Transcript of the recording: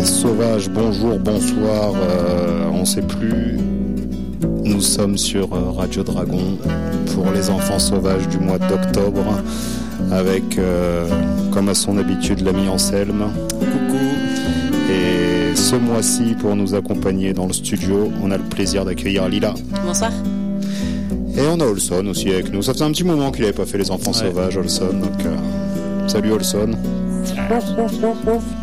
Sauvage, bonjour, bonsoir, on sait plus. Nous sommes sur Radio Dragon pour les enfants sauvages du mois d'octobre avec, comme à son habitude, l'ami Anselme. Coucou. Et ce mois-ci, pour nous accompagner dans le studio, on a le plaisir d'accueillir Lila. Bonsoir. Et on a Olson aussi avec nous. Ça faisait un petit moment qu'il n'avait pas fait les enfants sauvages, Olson. Donc, salut Olson.